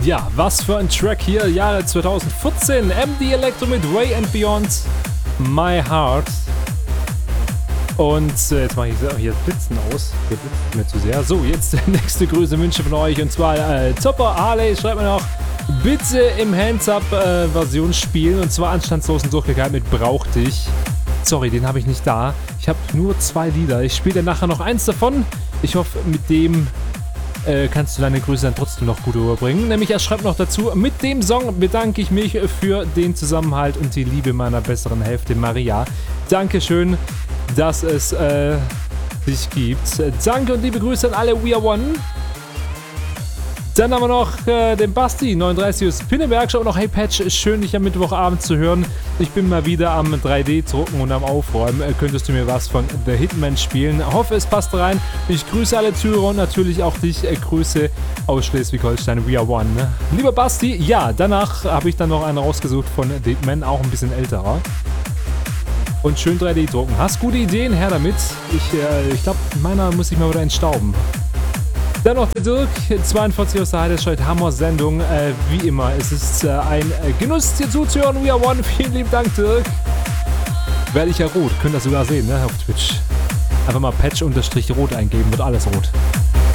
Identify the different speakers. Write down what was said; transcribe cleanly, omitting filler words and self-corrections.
Speaker 1: Ja, was für ein Track hier, Jahre 2014. MD Electro mit Way and Beyond My Heart. Und jetzt mache ich hier Blitzen aus. Hier blitzt mir zu sehr. So, jetzt nächste Grüße, Wünsche von euch. Und zwar Topper Harley schreibt mir noch, bitte im Hands-Up-Version spielen. Und zwar anstandslos und durchgegangen mit Brauch dich. Sorry, den habe ich nicht da. Ich habe nur 2 Lieder. Ich spiele dann nachher noch eins davon. Ich hoffe, mit dem kannst du deine Grüße dann trotzdem noch gut überbringen. Nämlich er schreibt noch dazu, mit dem Song bedanke ich mich für den Zusammenhalt und die Liebe meiner besseren Hälfte Maria. Dankeschön, dass es dich gibt. Danke und liebe Grüße an alle We Are One. Dann haben wir noch den Basti, 39 aus Pinneberg. Schau noch, hey Patch, schön dich am Mittwochabend zu hören. Ich bin mal wieder am 3D-Drucken und am Aufräumen. Könntest du mir was von The Hitman spielen? Hoffe, es passt rein. Ich grüße alle Zuhörer und natürlich auch dich. Grüße aus Schleswig-Holstein, We Are One. Lieber Basti, ja, danach habe ich dann noch einen rausgesucht von The Hitman, auch ein bisschen älterer. Und schön 3D drucken. Hast gute Ideen? Her damit. Ich glaube, meiner muss ich mal wieder entstauben. Dann noch der Dirk, 42 aus der Heidescheid, Hammer-Sendung. Wie immer, es ist ein Genuss, dir zuzuhören. We Are One, vielen lieben Dank, Dirk. Werde ich ja rot, könnt ihr sogar sehen, ne, auf Twitch. Einfach mal Patch-Rot eingeben, wird alles rot.